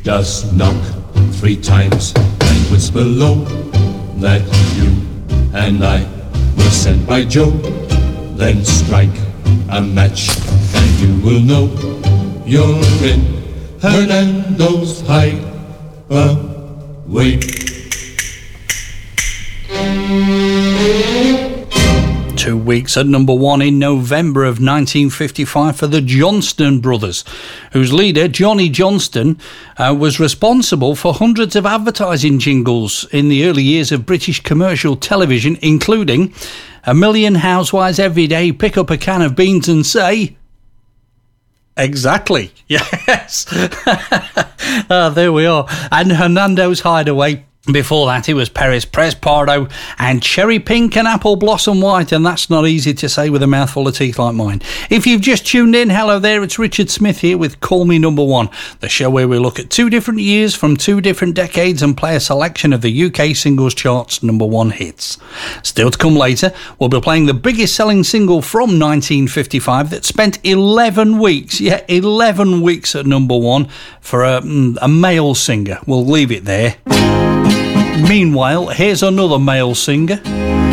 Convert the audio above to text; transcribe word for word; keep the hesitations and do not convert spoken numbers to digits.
Just knock three times and whisper low that you and I were sent by Joe. Then strike a match and you will know you're in Hernando's Hideaway. Two weeks at number one in November of nineteen fifty-five for the Johnston Brothers, whose leader, Johnny Johnston, uh, was responsible for hundreds of advertising jingles in the early years of British commercial television, including A Million Housewives Every Day, Pick Up a Can of Beans and Say... Exactly, yes. uh, there we are. And Hernando's Hideaway. Before that, it was Paris Press Pardo and Cherry Pink and Apple Blossom White, and that's not easy to say with a mouthful of teeth like mine. If you've just tuned in, hello there, it's Richard Smith here with Call Me Number One, the show where we look at two different years from two different decades and play a selection of the U K singles chart's number one hits. Still to come later, we'll be playing the biggest selling single from nineteen fifty-five that spent eleven weeks, yeah, eleven weeks at number one for a, a male singer. We'll leave it there. Meanwhile, here's another male singer.